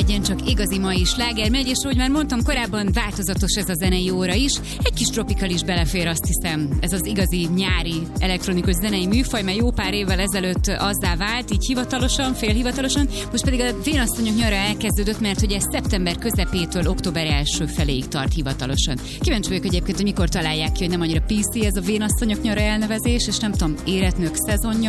szenvedjen, csak igazi mai sláger megy, és ahogy már mondtam korábban, változatos ez a zenei óra is. Egy kis tropikal is belefér, azt hiszem. Ez az igazi nyári elektronikus zenei műfaj, mert jó pár évvel ezelőtt azzá vált, így hivatalosan, félhivatalosan. Most pedig a Vénasszonyok nyara elkezdődött, mert hogy ez szeptember közepétől október első feléig tart hivatalosan. Kíváncsi vagyok egyébként, hogy mikor találják ki, hogy nem annyira PC ez a Vénasszonyok nyara elnevezés, és nem tudom, éretnők szezonja,